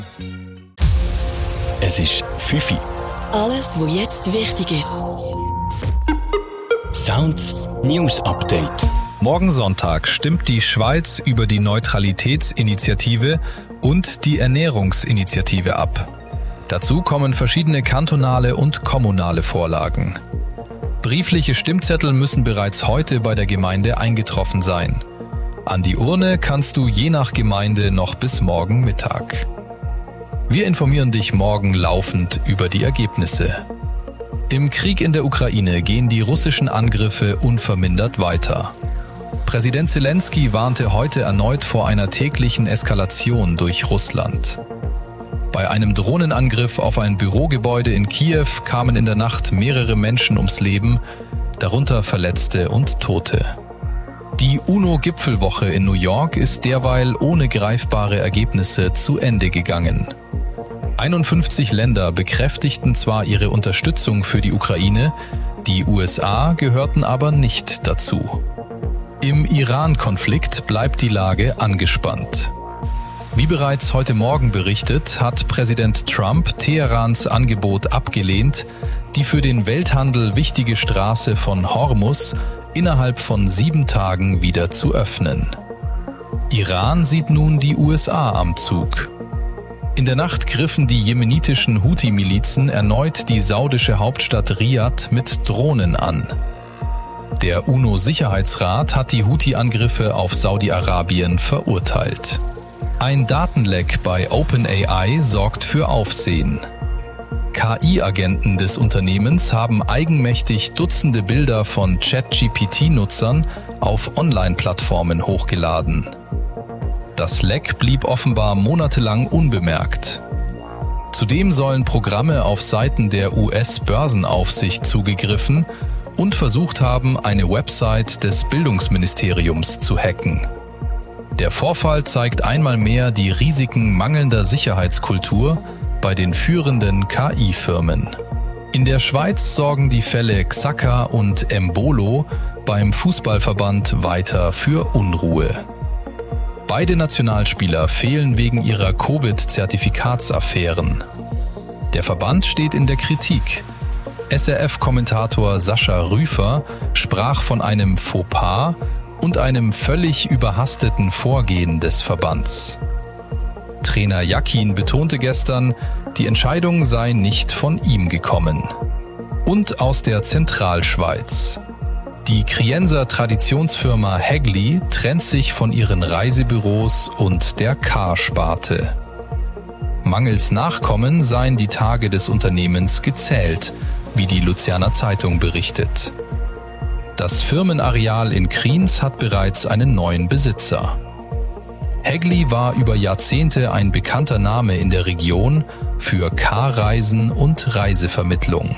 Es ist 5 Uhr. Alles, was jetzt wichtig ist. Sounds News Update. Morgen Sonntag stimmt die Schweiz über die Neutralitätsinitiative und die Ernährungsinitiative ab. Dazu kommen verschiedene kantonale und kommunale Vorlagen. Briefliche Stimmzettel müssen bereits heute bei der Gemeinde eingetroffen sein. An die Urne kannst du je nach Gemeinde noch bis morgen Mittag. Wir informieren dich morgen laufend über die Ergebnisse. Im Krieg in der Ukraine gehen die russischen Angriffe unvermindert weiter. Präsident Zelensky warnte heute erneut vor einer täglichen Eskalation durch Russland. Bei einem Drohnenangriff auf ein Bürogebäude in Kiew kamen in der Nacht mehrere Menschen ums Leben, darunter Verletzte und Tote. Die UNO-Gipfelwoche in New York ist derweil ohne greifbare Ergebnisse zu Ende gegangen. 51 Länder bekräftigten zwar ihre Unterstützung für die Ukraine, die USA gehörten aber nicht dazu. Im Iran-Konflikt bleibt die Lage angespannt. Wie bereits heute Morgen berichtet, hat Präsident Trump Teherans Angebot abgelehnt, die für den Welthandel wichtige Straße von Hormuz innerhalb von 7 Tagen wieder zu öffnen. Iran sieht nun die USA am Zug. In der Nacht griffen die jemenitischen Houthi-Milizen erneut die saudische Hauptstadt Riad mit Drohnen an. Der UNO-Sicherheitsrat hat die Houthi-Angriffe auf Saudi-Arabien verurteilt. Ein Datenleck bei OpenAI sorgt für Aufsehen. KI-Agenten des Unternehmens haben eigenmächtig Dutzende Bilder von ChatGPT-Nutzern auf Online-Plattformen hochgeladen. Das Leck blieb offenbar monatelang unbemerkt. Zudem sollen Programme auf Seiten der US-Börsenaufsicht zugegriffen und versucht haben, eine Website des Bildungsministeriums zu hacken. Der Vorfall zeigt einmal mehr die Risiken mangelnder Sicherheitskultur bei den führenden KI-Firmen. In der Schweiz sorgen die Fälle Xhaka und Embolo beim Fußballverband weiter für Unruhe. Beide Nationalspieler fehlen wegen ihrer Covid-Zertifikatsaffären. Der Verband steht in der Kritik. SRF-Kommentator Sascha Rüfer sprach von einem Fauxpas und einem völlig überhasteten Vorgehen des Verbands. Trainer Yakin betonte gestern, die Entscheidung sei nicht von ihm gekommen. Und aus der Zentralschweiz. Die Krienser Traditionsfirma Hägli trennt sich von ihren Reisebüros und der Car-Sparte. Mangels Nachkommen seien die Tage des Unternehmens gezählt, wie die Luzerner Zeitung berichtet. Das Firmenareal in Kriens hat bereits einen neuen Besitzer. Hägli war über Jahrzehnte ein bekannter Name in der Region für Car-Reisen und Reisevermittlung.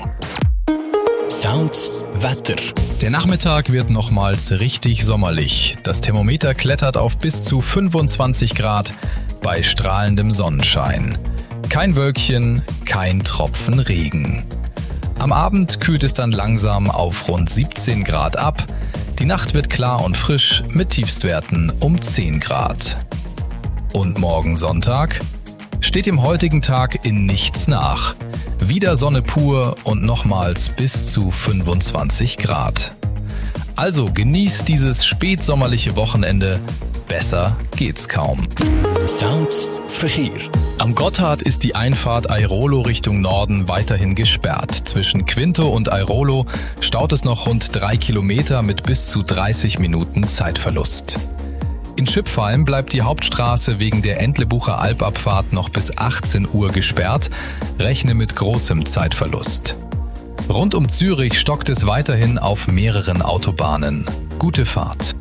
Sounds Wetter. Der Nachmittag wird nochmals richtig sommerlich. Das Thermometer klettert auf bis zu 25 Grad bei strahlendem Sonnenschein. Kein Wölkchen, kein Tropfen Regen. Am Abend kühlt es dann langsam auf rund 17 Grad ab. Die Nacht wird klar und frisch mit Tiefstwerten um 10 Grad. Und morgen Sonntag steht dem heutigen Tag in nichts nach. Wieder Sonne pur und nochmals bis zu 25 Grad. Also genießt dieses spätsommerliche Wochenende. Besser geht's kaum. Sounds Verkehr. Am Gotthard ist die Einfahrt Airolo Richtung Norden weiterhin gesperrt. Zwischen Quinto und Airolo staut es noch rund 3 Kilometer mit bis zu 30 Minuten Zeitverlust. In Schüpfheim bleibt die Hauptstraße wegen der Entlebucher Albabfahrt noch bis 18 Uhr gesperrt. Rechne mit großem Zeitverlust. Rund um Zürich stockt es weiterhin auf mehreren Autobahnen. Gute Fahrt.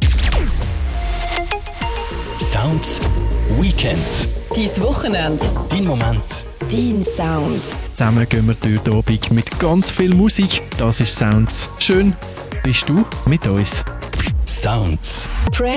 Sounds Weekend. Dein Wochenende. Dein Moment. Dein Sound. Zusammen gehen wir durch den Abend mit ganz viel Musik. Das ist Sounds. Schön bist du mit uns. Sounds.